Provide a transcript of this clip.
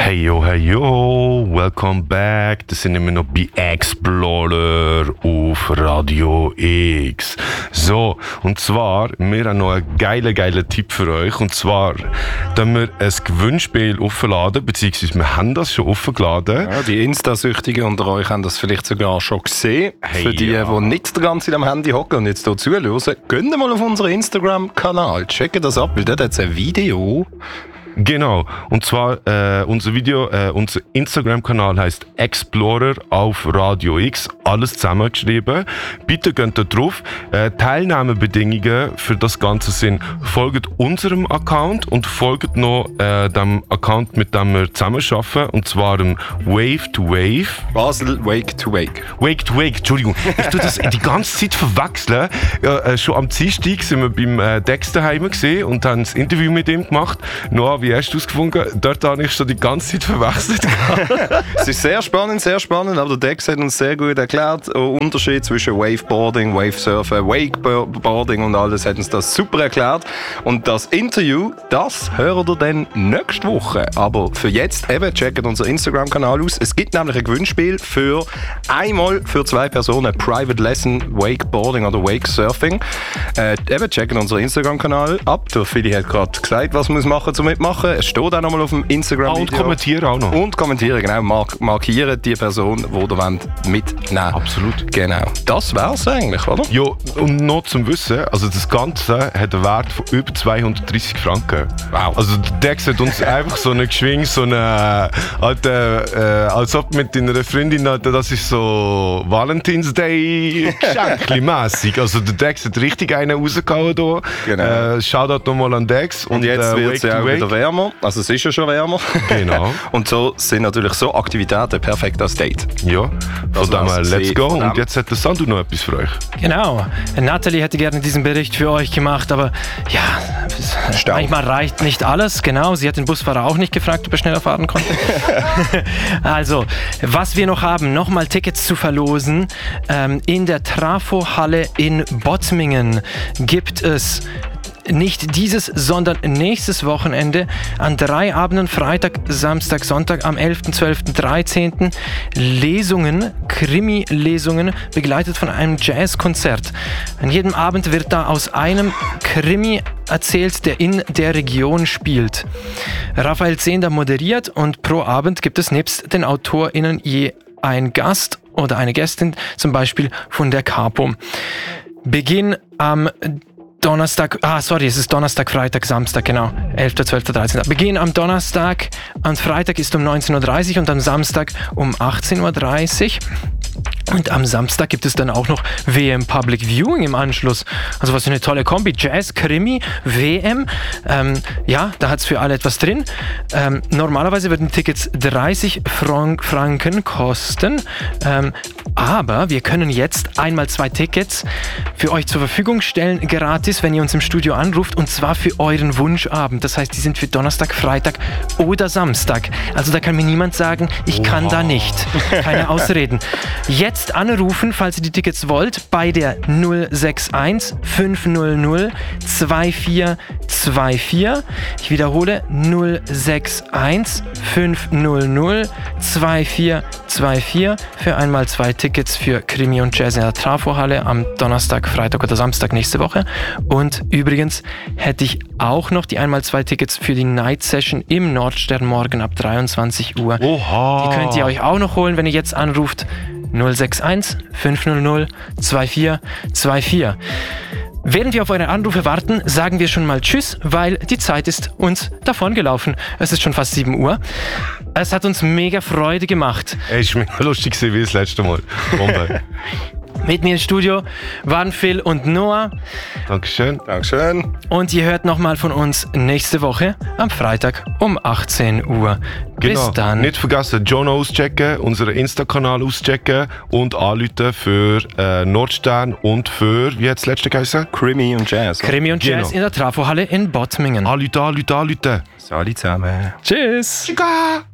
Hey yo, welcome back. Das sind immer noch bei Explorer auf Radio X. So, und zwar, wir haben noch einen geilen Tipp für euch. Und zwar, dass wir ein Gewinnspiel aufladen, beziehungsweise wir haben das schon aufgeladen. Ja, die Insta-Süchtigen unter euch haben das vielleicht sogar schon gesehen. Hey, für die, die nicht den ganzen am Handy hocken und jetzt hier zuhören, gehen mal auf unseren Instagram-Kanal, checken das ab, weil dort hat es ein Video. Genau, und zwar unser Instagram-Kanal heißt Explorer auf Radio X, alles zusammengeschrieben. Bitte geht da drauf. Teilnahmebedingungen für das Ganze sind, folgt unserem Account und folgt noch dem Account, mit dem wir zusammenarbeiten, und zwar dem Wave to Wave. Basel Wake to Wake. Wake to Wake, Entschuldigung. Ich tue das die ganze Zeit verwechseln. Schon am Dienstag sind wir beim Dex daheim gesehen und haben ein Interview mit ihm gemacht. Noah, wie hast du es gefunden? Dort habe ich schon die ganze Zeit verwechselt. Es ist sehr spannend, aber der Dex hat uns sehr gut erklärt, den Unterschied zwischen Waveboarding, Wavesurfen, Wakeboarding und alles, hat uns das super erklärt. Und das Interview, das hört ihr dann nächste Woche. Aber für jetzt eben, checkt unseren Instagram-Kanal aus. Es gibt nämlich ein Gewinnspiel für einmal für 2 Personen Private Lesson Wakeboarding oder Wakesurfing. Eben, checken unseren Instagram-Kanal ab. Der Fili hat gerade gesagt, was man muss machen zum Mitmachen. Es steht auch nochmal auf dem Instagram-Video. Und kommentieren auch noch. Und kommentieren, genau. Markieren die Person, die ihr mitnehmen. Absolut. Genau. Das wär's eigentlich, oder? Ja, und noch zum Wissen, also das Ganze hat einen Wert von über 230 Franken. Wow. Also der Dex hat uns einfach so eine geschwingt, so eine alte, als ob mit deiner Freundin, das ist so Valentine's Day Geschenkli-mässig. Also der Dex hat richtig einen rausgehauen hier. Genau. Shoutout nochmal an Dex. Und jetzt wird es ja auch wieder wärmer. Also es ist ja schon wärmer. Genau. Und so sind natürlich so Aktivitäten perfekt als Date. Ja, von dem her, let's go. Von dem. Und jetzt hat der Sandu noch etwas für euch. Genau. Nathalie hätte gerne diesen Bericht für euch gemacht, aber ja, manchmal reicht nicht alles. Genau, sie hat den Busfahrer auch nicht gefragt, ob er schneller fahren konnte. Also, was wir noch haben, nochmal Tickets zu verlosen. In der Trafo-Halle in Bottmingen gibt es nicht dieses, sondern nächstes Wochenende an 3 Abenden, Freitag, Samstag, Sonntag, am 11., 12., 13. Lesungen, Krimi-Lesungen, begleitet von einem Jazzkonzert. An jedem Abend wird da aus einem Krimi erzählt, der in der Region spielt. Raphael Zehnder moderiert und pro Abend gibt es nebst den AutorInnen je ein Gast oder eine Gästin, zum Beispiel von der Capo. Beginn am Donnerstag, es ist Donnerstag, Freitag, Samstag, genau, 11., 12., 13. Beginn am Donnerstag, am Freitag ist um 19.30 Uhr und am Samstag um 18.30 Uhr. Und am Samstag gibt es dann auch noch WM Public Viewing im Anschluss. Also was für eine tolle Kombi. Jazz, Krimi, WM. Ja, da hat es für alle etwas drin. Normalerweise würden Tickets 30 Franken kosten. Aber wir können jetzt einmal 2 Tickets für euch zur Verfügung stellen, gratis, wenn ihr uns im Studio anruft, und zwar für euren Wunschabend. Das heißt, die sind für Donnerstag, Freitag oder Samstag. Also da kann mir niemand sagen, ich kann da nicht. Keine Ausreden. Jetzt anrufen, falls ihr die Tickets wollt, bei der 061 500 2424. Ich wiederhole, 061 500 2424 für einmal 2 Tickets für Krimi und Jazz in der Trafo-Halle am Donnerstag, Freitag oder Samstag nächste Woche. Und übrigens hätte ich auch noch die einmal 2 Tickets für die Night Session im Nordstern morgen ab 23 Uhr. Oha. Die könnt ihr euch auch noch holen, wenn ihr jetzt anruft. 061 500 2424. Während wir auf eure Anrufe warten, sagen wir schon mal Tschüss, weil die Zeit ist uns davongelaufen. Es ist schon fast 7 Uhr. Es hat uns mega Freude gemacht. Es war mega lustig wie das letzte Mal. Mit mir im Studio waren Phil und Noah. Dankeschön. Dankeschön. Und ihr hört nochmal von uns nächste Woche am Freitag um 18 Uhr. Genau. Bis dann. Nicht vergessen, Jono auschecken, unseren Insta-Kanal auschecken und anrufen für Nordstern und für, wie hat das letzte geheißen? Krimi und Jazz. Krimi und Jazz Genau. in der Trafo-Halle in Bottmingen. Anrufen. Salut zusammen. Tschüss. Chica.